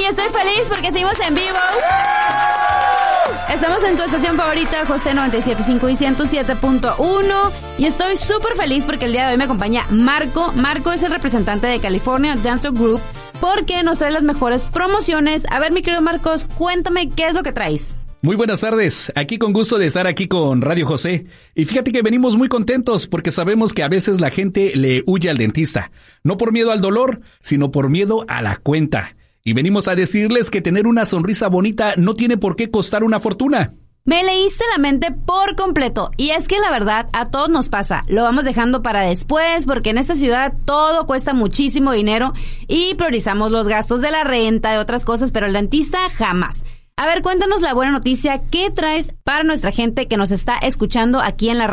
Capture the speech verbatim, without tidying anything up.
y estoy feliz porque seguimos en vivo. Estamos en tu estación favorita, José noventa y siete punto cinco y ciento siete punto uno. Y estoy súper feliz porque el día de hoy me acompaña Marco. Marco es el representante de California Dental Group porque nos trae las mejores promociones. A ver, mi querido Marcos, cuéntame qué es lo que traes. Muy buenas tardes, aquí con gusto de estar aquí con Radio José. Y fíjate que venimos muy contentos porque sabemos que a veces la gente le huye al dentista. No por miedo al dolor, sino por miedo a la cuenta. Y venimos a decirles que tener una sonrisa bonita no tiene por qué costar una fortuna. Me leíste la mente por completo. Y es que la verdad, a todos nos pasa. Lo vamos dejando para después porque en esta ciudad todo cuesta muchísimo dinero y priorizamos los gastos de la renta, de otras cosas, pero el dentista jamás. A ver, cuéntanos la buena noticia. ¿Qué traes para nuestra gente que nos está escuchando aquí en la radio?